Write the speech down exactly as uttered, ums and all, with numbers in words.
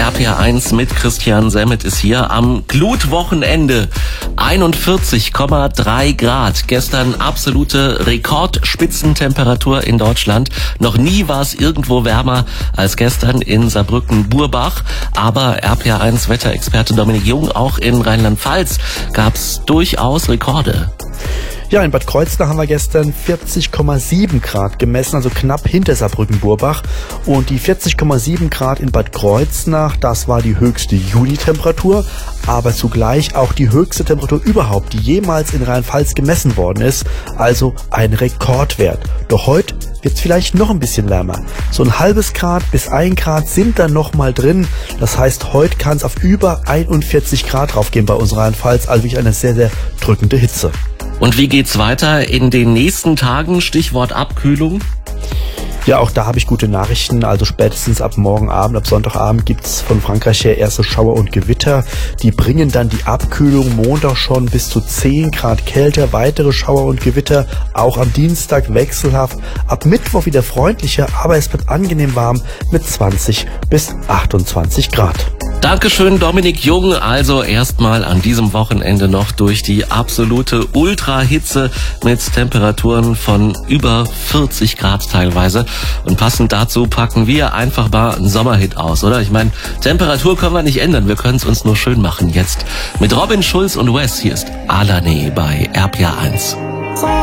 R P R eins mit Christian Semmet ist hier am Glutwochenende. einundvierzig Komma drei Grad. Gestern absolute Rekordspitzentemperatur in Deutschland. Noch nie war es irgendwo wärmer als gestern in Saarbrücken-Burbach. Aber R P R eins Wetterexperte Dominik Jung, auch in Rheinland-Pfalz gab es durchaus Rekorde. Ja, in Bad Kreuznach haben wir gestern vierzig Komma sieben Grad gemessen, also knapp hinter Saarbrücken-Burbach. Und die vierzig Komma sieben Grad in Bad Kreuznach, das war die höchste Junitemperatur, aber zugleich auch die höchste Temperatur überhaupt, die jemals in Rheinland-Pfalz gemessen worden ist. Also ein Rekordwert. Doch heute wird es vielleicht noch ein bisschen wärmer. So ein halbes Grad bis ein Grad sind da noch mal drin. Das heißt, heute kann es auf über einundvierzig Grad draufgehen bei uns Rheinland-Pfalz. Also wirklich eine sehr, sehr drückende Hitze. Und wie geht's weiter in den nächsten Tagen? Stichwort Abkühlung. Ja, auch da habe ich gute Nachrichten. Also spätestens ab morgen Abend, ab Sonntagabend gibt's von Frankreich her erste Schauer und Gewitter. Die bringen dann die Abkühlung Montag schon bis zu zehn Grad kälter. Weitere Schauer und Gewitter auch am Dienstag wechselhaft. Ab Mittwoch wieder freundlicher, aber es wird angenehm warm mit zwanzig bis achtundzwanzig Grad. Dankeschön, Dominik Jung. Also erstmal an diesem Wochenende noch durch die absolute Ultrahitze mit Temperaturen von über vierzig Grad teilweise. Und passend dazu packen wir einfach mal einen Sommerhit aus, oder? Ich meine, Temperatur können wir nicht ändern, wir können es uns nur schön machen jetzt. Mit Robin Schulz und Wes, hier ist Alane bei R P R eins.